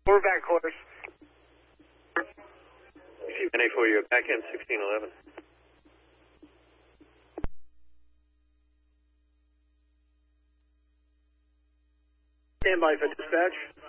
We're back course. NA4, you're back in 1611. Stand by for dispatch.